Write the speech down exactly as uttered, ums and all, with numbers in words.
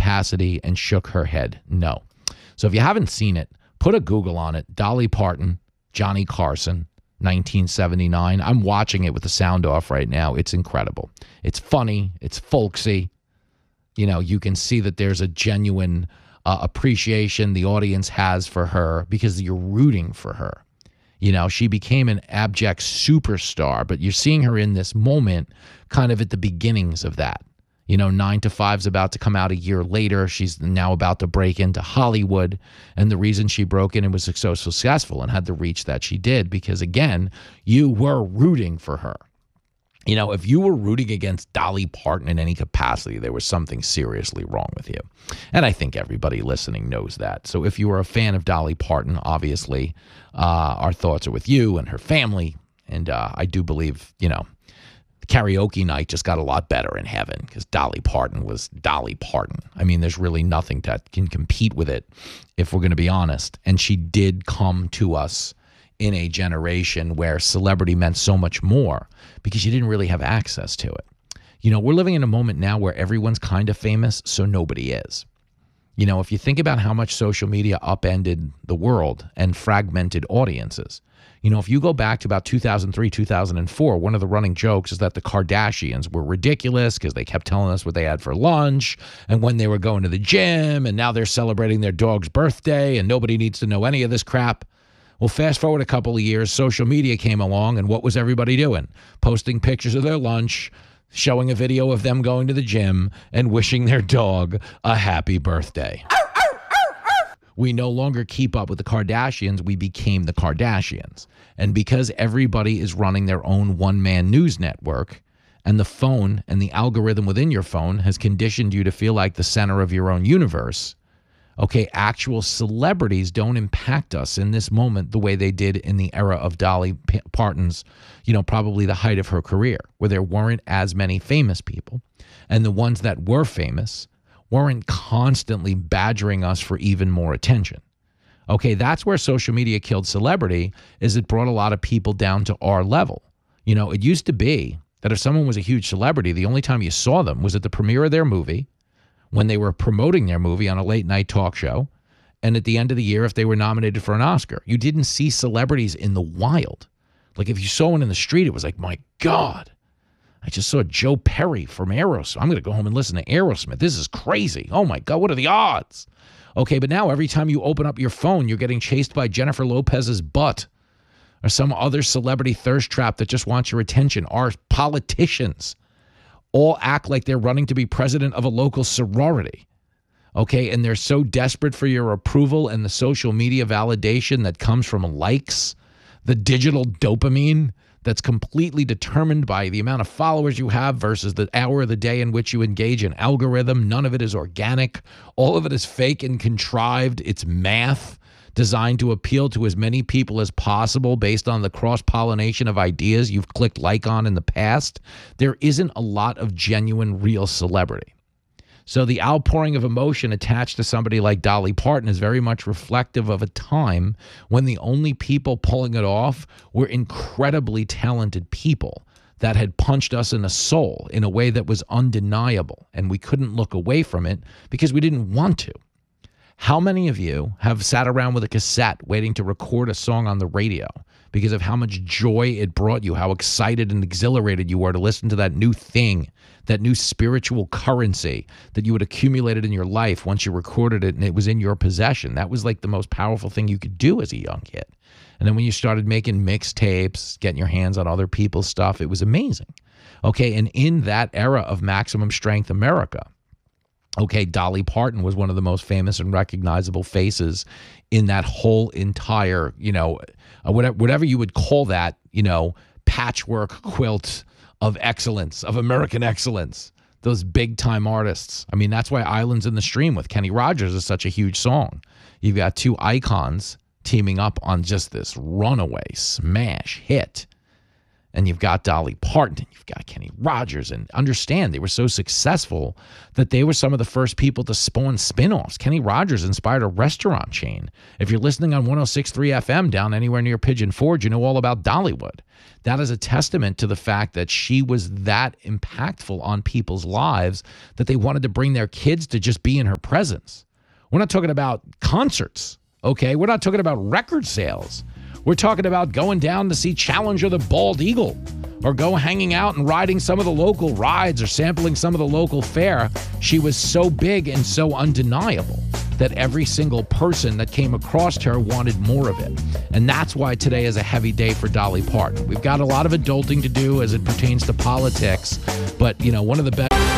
capacity and shook her head no. So if you haven't seen it, put a Google on it. Dolly Parton, Johnny Carson, nineteen seventy-nine. I'm watching it with the sound off right now. It's incredible. It's funny. It's folksy. You know, you can see that there's a genuine uh, appreciation the audience has for her because you're rooting for her. You know, she became an abject superstar, but you're seeing her in this moment kind of at the beginnings of that. You know, Nine to Five's about to come out a year later. She's now about to break into Hollywood. And the reason she broke in and was so successful and had the reach that she did, because, again, you were rooting for her. You know, if you were rooting against Dolly Parton in any capacity, there was something seriously wrong with you. And I think everybody listening knows that. So if you are a fan of Dolly Parton, obviously, uh, our thoughts are with you and her family. And uh, I do believe, you know, the karaoke night just got a lot better in heaven because Dolly Parton was Dolly Parton. I mean, there's really nothing that can compete with it, if we're going to be honest. And she did come to us in a generation where celebrity meant so much more because you didn't really have access to it. You know, we're living in a moment now where everyone's kind of famous, so nobody is. You know, if you think about how much social media upended the world and fragmented audiences, you know, if you go back to about two thousand three, two thousand four, one of the running jokes is that the Kardashians were ridiculous because they kept telling us what they had for lunch and when they were going to the gym, and now they're celebrating their dog's birthday and nobody needs to know any of this crap. Well, fast forward a couple of years, social media came along, and what was everybody doing? Posting pictures of their lunch, showing a video of them going to the gym, and wishing their dog a happy birthday. We no longer keep up with the Kardashians. We became the Kardashians. And because everybody is running their own one-man news network, and the phone and the algorithm within your phone has conditioned you to feel like the center of your own universe, okay, actual celebrities don't impact us in this moment the way they did in the era of Dolly Parton's, you know, probably the height of her career, where there weren't as many famous people. And the ones that were famous weren't constantly badgering us for even more attention. Okay, that's where social media killed celebrity, is it brought a lot of people down to our level. You know, it used to be that if someone was a huge celebrity, the only time you saw them was at the premiere of their movie, when they were promoting their movie on a late night talk show, and at the end of the year if they were nominated for an Oscar. You didn't see celebrities in the wild. Like if you saw one in the street, it was like, my God, I just saw Joe Perry from Aerosmith. I'm going to go home and listen to Aerosmith. This is crazy. Oh my God, what are the odds? Okay, but now every time you open up your phone, you're getting chased by Jennifer Lopez's butt or some other celebrity thirst trap that just wants your attention. Our politicians all act like they're running to be president of a local sorority, okay? And they're so desperate for your approval and the social media validation that comes from likes, the digital dopamine that's completely determined by the amount of followers you have versus the hour of the day in which you engage in algorithm. None of it is organic. All of it is fake and contrived. It's math designed to appeal to as many people as possible based on the cross-pollination of ideas you've clicked like on in the past. There isn't a lot of genuine, real celebrity. So the outpouring of emotion attached to somebody like Dolly Parton is very much reflective of a time when the only people pulling it off were incredibly talented people that had punched us in the soul in a way that was undeniable, and we couldn't look away from it because we didn't want to. How many of you have sat around with a cassette waiting to record a song on the radio because of how much joy it brought you, how excited and exhilarated you were to listen to that new thing, that new spiritual currency that you had accumulated in your life once you recorded it and it was in your possession? That was like the most powerful thing you could do as a young kid. And then when you started making mixtapes, getting your hands on other people's stuff, it was amazing. Okay, and in that era of Maximum Strength America, okay, Dolly Parton was one of the most famous and recognizable faces in that whole entire, you know, uh, whatever, whatever you would call that, you know, patchwork quilt of excellence, of American excellence, those big-time artists. I mean, that's why Islands in the Stream with Kenny Rogers is such a huge song. You've got two icons teaming up on just this runaway smash hit. and you've got Dolly Parton, and you've got Kenny Rogers, and understand they were so successful that they were some of the first people to spawn spin-offs. Kenny Rogers inspired a restaurant chain. If you're listening on one oh six point three F M down anywhere near Pigeon Forge, you know all about Dollywood. That is a testament to the fact that she was that impactful on people's lives that they wanted to bring their kids to just be in her presence. We're not talking about concerts, okay? We're not talking about record sales. We're talking about going down to see Challenger the Bald Eagle, or go hanging out and riding some of the local rides or sampling some of the local fare. She was so big and so undeniable that every single person that came across her wanted more of it. And that's why today is a heavy day for Dolly Parton. We've got a lot of adulting to do as it pertains to politics, but, you know, one of the best...